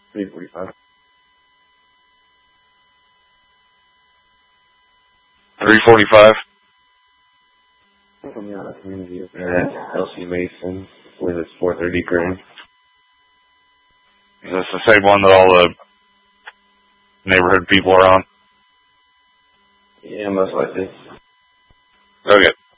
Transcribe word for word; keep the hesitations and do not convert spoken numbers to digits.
three forty-five. three forty-five? I'm coming out of community up there at L C Mason with its four thirty grade. Is this the same one that all the neighborhood people are on? Yeah, most likely. Okay.